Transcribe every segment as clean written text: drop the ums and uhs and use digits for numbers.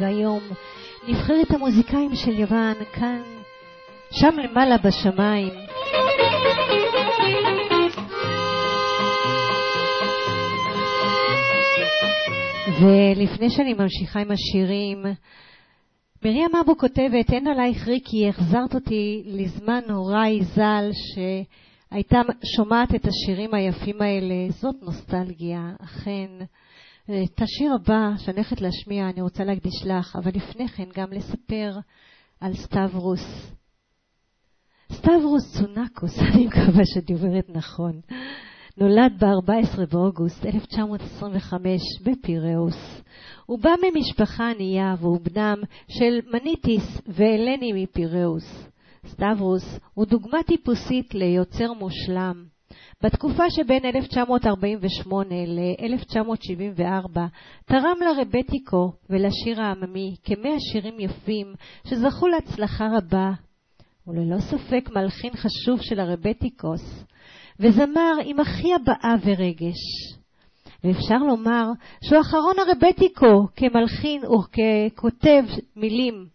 והיום נבחרת המוזיקאים של יוון כאן, שם למעלה בשמיים. ולפני שאני ממשיכה עם השירים, מרים מבו כותבת, אין עלייך ריקי, החזרת אותי לזמן הוריי ז"ל שהייתה שומעת את השירים היפים האלה. זאת נוסטלגיה, אכן. את השיר הבא שאני הולכת להשמיע אני רוצה להקדיש לך, אבל לפני כן גם לספר על סטברוס. סטברוס צונקוס, אני מקווה שאני אומרת נכון. נולד ב-14 באוגוסט 1925 בפיראוס. הוא בא ממשפחה ענייה והוא בנם של מניטיס ואלני מפיראוס. סטברוס הוא דוגמה טיפוסית ליוצר מושלם. בתקופה שבין 1948 ל-1974 תרם לרבטיקו ולשיר העממי כ100 שירים יפים שזכו להצלחה רבה. הוא ללא ספק מלחין חשוב של הרבטיקוס וזמר עם הכי הבעה ורגש. ואפשר לומר שהוא אחרון הרבטיקו כמלחין וככותב מילים.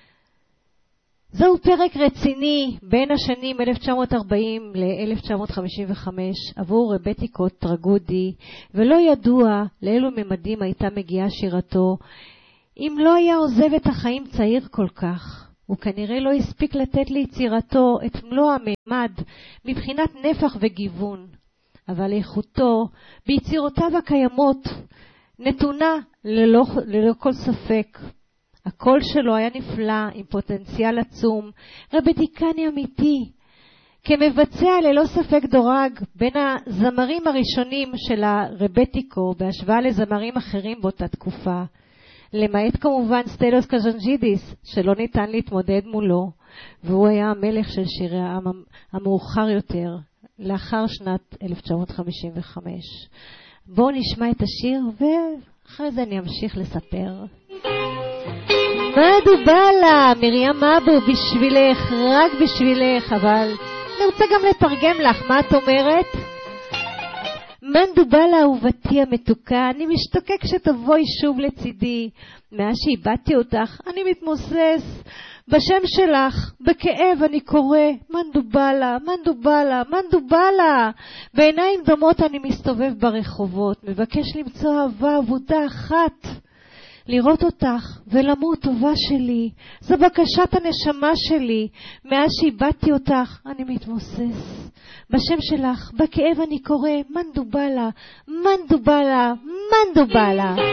זהו פרק רציני בין השנים 1940 ל-1955 עבור רבטיקו טרגודי, ולא ידוע לאילו ממדים הייתה מגיעה שירתו אם לא היה עוזב את החיים צעיר כל כך. הוא כנראה לא הספיק לתת ליצירתו את מלוא הממד מבחינת נפח וגיוון, אבל איכותו ביצירותיו הקיימות נתונה ללא כל ספק. הקול שלו היה נפלא עם פוטנציאל עצום, רבטיקני אמיתי. כמבצע ללא ספק דורג בין הזמרים הראשונים של הרבטיקו בהשוואה לזמרים אחרים באותה תקופה. למעט כמובן סטלוס קז'נג'ידיס שלא ניתן להתמודד מולו, והוא היה המלך של שירי העם המאוחר יותר לאחר שנת 1955. בואו נשמע את השיר ואחרי זה אני אמשיך לספר. מדובלה, מרים מבו, בשבילך, רק בשבילך, אבל אני רוצה גם לתרגם לך, מה את אומרת? מנדובלה אהובתי המתוקה, אני משתוקק שתבואי שוב לצידי. מאז שאיבדתי אותך, אני מתמוסס. בשם שלך, בכאב אני קורא, מנדובלה, מנדובלה, מנדובלה. בעיניים דומות אני מסתובב ברחובות, מבקש למצוא אהבה אבודה אחת. לראות אותך ולמות טובה שלי, זו בקשת הנשמה שלי. מאז שאיבדתי אותך, אני מתמוסס. בשם שלך, בכאב אני קורא, מנדובלה, מנדובלה, מנדובלה.